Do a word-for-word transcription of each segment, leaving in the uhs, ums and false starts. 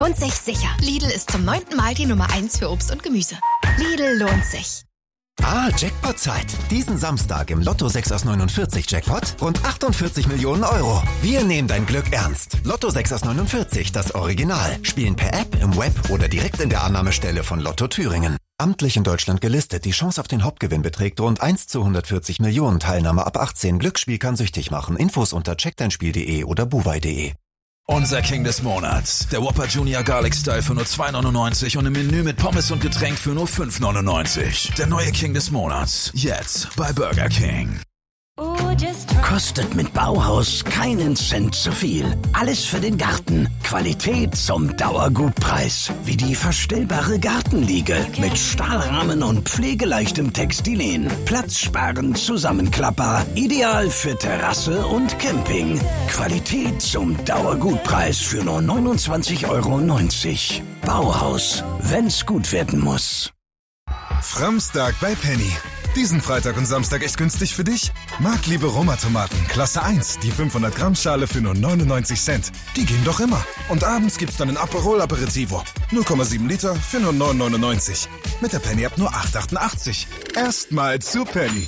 Lohnt sich sicher. Lidl ist zum neunten Mal die Nummer eins für Obst und Gemüse. Lidl lohnt sich. Ah, Jackpot-Zeit. Diesen Samstag im Lotto sechs aus neunundvierzig Jackpot rund achtundvierzig Millionen Euro. Wir nehmen dein Glück ernst. Lotto sechs aus neunundvierzig, das Original. Spielen per App, im Web oder direkt in der Annahmestelle von Lotto Thüringen. Amtlich in Deutschland gelistet. Die Chance auf den Hauptgewinn beträgt rund eins zu hundertvierzig Millionen. Teilnahme ab achtzehn. Glücksspiel kann süchtig machen. Infos unter check dein spiel punkt de oder buwei punkt de. Unser King des Monats. Der Whopper Junior Garlic Style für nur zwei neunundneunzig und im Menü mit Pommes und Getränk für nur fünf neunundneunzig. Der neue King des Monats. Jetzt bei Burger King. Kostet mit Bauhaus keinen Cent zu viel. Alles für den Garten. Qualität zum Dauergutpreis. Wie die verstellbare Gartenliege mit Stahlrahmen und pflegeleichtem Textilien. Platzsparend Zusammenklapper. Ideal für Terrasse und Camping. Qualität zum Dauergutpreis für nur neunundzwanzig Euro neunzig. Bauhaus, wenn's gut werden muss. Framstag bei Penny. Diesen Freitag und Samstag echt günstig für dich? Marktliebe Roma-Tomaten, Klasse eins, die fünfhundert Gramm Schale für nur neunundneunzig Cent. Die gehen doch immer. Und abends gibt's dann ein Aperol Aperitivo. null Komma sieben Liter für nur neun neunundneunzig. Mit der Penny-App nur acht achtundachtzig. Erstmal zu Penny.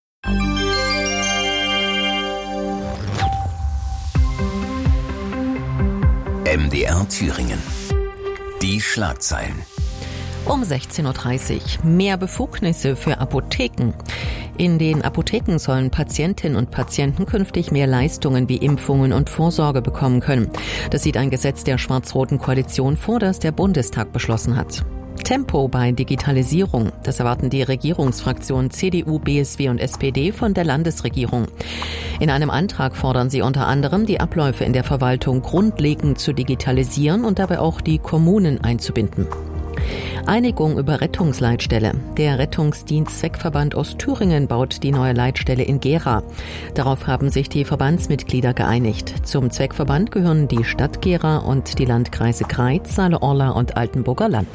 M D R Thüringen. Die Schlagzeilen. Um sechzehn Uhr dreißig. Mehr Befugnisse für Apotheken. In den Apotheken sollen Patientinnen und Patienten künftig mehr Leistungen wie Impfungen und Vorsorge bekommen können. Das sieht ein Gesetz der schwarz-roten Koalition vor, das der Bundestag beschlossen hat. Tempo bei Digitalisierung. Das erwarten die Regierungsfraktionen C D U, B S W und S P D von der Landesregierung. In einem Antrag fordern sie unter anderem, die Abläufe in der Verwaltung grundlegend zu digitalisieren und dabei auch die Kommunen einzubinden. Einigung über Rettungsleitstelle. Der Rettungsdienst Zweckverband Ostthüringen baut die neue Leitstelle in Gera. Darauf haben sich die Verbandsmitglieder geeinigt. Zum Zweckverband gehören die Stadt Gera und die Landkreise Greiz, Saale-Orla und Altenburger Land.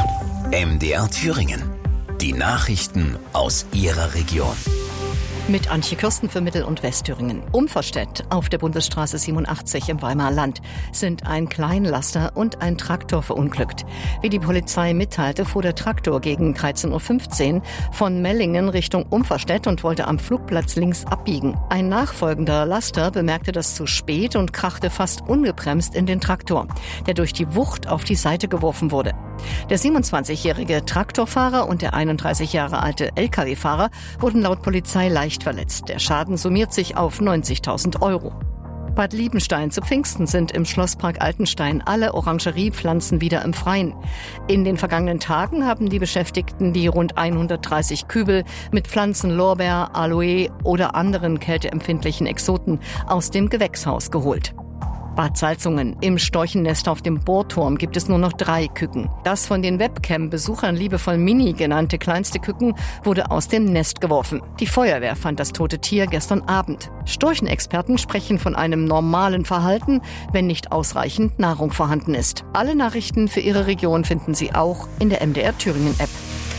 M D R Thüringen. Die Nachrichten aus Ihrer Region. Mit Antje Kürsten für Mittel- und Westthüringen. Umverstedt auf der Bundesstraße siebenundachtzig im Weimarer Land sind ein Kleinlaster und ein Traktor verunglückt. Wie die Polizei mitteilte, fuhr der Traktor gegen dreizehn Uhr fünfzehn von Mellingen Richtung Umverstedt und wollte am Flugplatz links abbiegen. Ein nachfolgender Laster bemerkte das zu spät und krachte fast ungebremst in den Traktor, der durch die Wucht auf die Seite geworfen wurde. Der siebenundzwanzigjährige Traktorfahrer und der einunddreißig Jahre alte L K W-Fahrer wurden laut Polizei leicht verletzt. Der Schaden summiert sich auf neunzigtausend Euro. Bad Liebenstein zu Pfingsten sind im Schlosspark Altenstein alle Orangeriepflanzen wieder im Freien. In den vergangenen Tagen haben die Beschäftigten die rund hundertdreißig Kübel mit Pflanzen Lorbeer, Aloe oder anderen kälteempfindlichen Exoten aus dem Gewächshaus geholt. Bad Salzungen. Im Storchennest auf dem Bohrturm gibt es nur noch drei Küken. Das von den Webcam-Besuchern liebevoll Mini genannte kleinste Küken wurde aus dem Nest geworfen. Die Feuerwehr fand das tote Tier gestern Abend. Storchenexperten sprechen von einem normalen Verhalten, wenn nicht ausreichend Nahrung vorhanden ist. Alle Nachrichten für Ihre Region finden Sie auch in der M D R Thüringen App.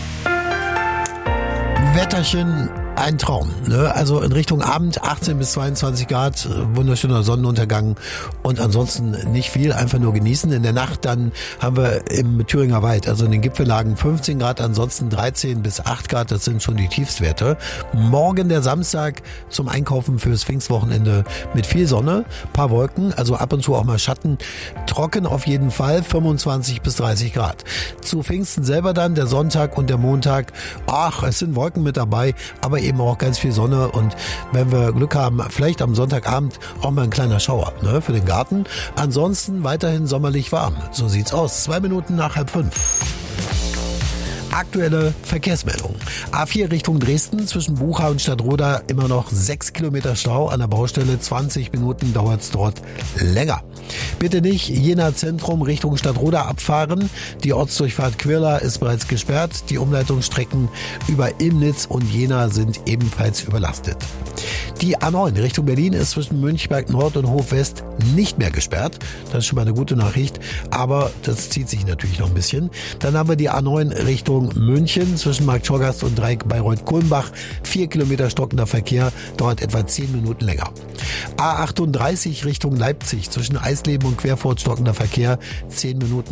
Wetterchen, ein Traum, ne? Also in Richtung Abend achtzehn bis zweiundzwanzig Grad, wunderschöner Sonnenuntergang und ansonsten nicht viel, einfach nur genießen. In der Nacht dann haben wir im Thüringer Wald, also in den Gipfellagen fünfzehn Grad, ansonsten dreizehn bis acht Grad, das sind schon die Tiefstwerte. Morgen der Samstag zum Einkaufen fürs Pfingstwochenende mit viel Sonne, paar Wolken, also ab und zu auch mal Schatten, trocken auf jeden Fall, fünfundzwanzig bis dreißig Grad. Zu Pfingsten selber dann, der Sonntag und der Montag, ach, es sind Wolken mit dabei, aber eben auch ganz viel Sonne und wenn wir Glück haben, vielleicht am Sonntagabend auch mal ein kleiner Schauer, ne, für den Garten. Ansonsten weiterhin sommerlich warm. So sieht's aus. Zwei Minuten nach halb fünf. Aktuelle Verkehrsmeldung. A vier Richtung Dresden zwischen Bucha und Stadtroda immer noch sechs Kilometer Stau an der Baustelle. zwanzig Minuten dauert es dort länger. Bitte nicht Jena Zentrum Richtung Stadtroda abfahren. Die Ortsdurchfahrt Quirla ist bereits gesperrt. Die Umleitungsstrecken über Ilmnitz und Jena sind ebenfalls überlastet. Die A neun Richtung Berlin ist zwischen Münchberg Nord und Hof West nicht mehr gesperrt. Das ist schon mal eine gute Nachricht, aber das zieht sich natürlich noch ein bisschen. Dann haben wir die A neun Richtung München zwischen Marktschorgast und Dreieck Bayreuth-Kulmbach. Vier Kilometer stockender Verkehr, dauert etwa zehn Minuten länger. A achtunddreißig Richtung Leipzig zwischen Eisleben und Querfurt stockender Verkehr, zehn Minuten